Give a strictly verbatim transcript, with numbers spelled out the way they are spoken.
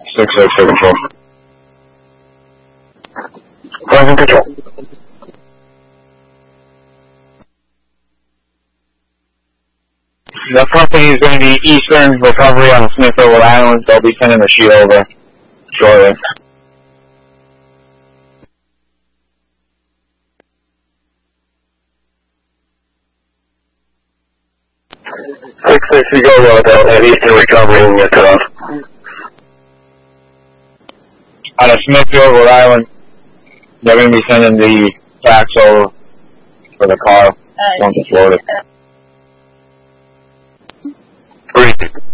six six for control. Present control. The company is going to be Eastern Recovery on Smithfield, Rhode Island. They'll be sending the sheet over shortly. six six, you go well down at Eastern Recovery in your cutoff. Out of Smithfield, Rhode Island, they're going to be sending the fax over for the car going to Florida. Three.